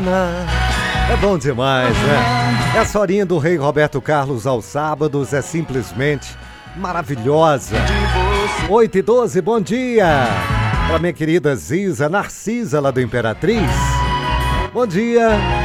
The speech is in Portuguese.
É bom demais, né? Essa horinha do Rei Roberto Carlos aos sábados é simplesmente maravilhosa. 8h12, bom dia! Para minha querida Ziza Narcisa, lá do Imperatriz. Bom dia!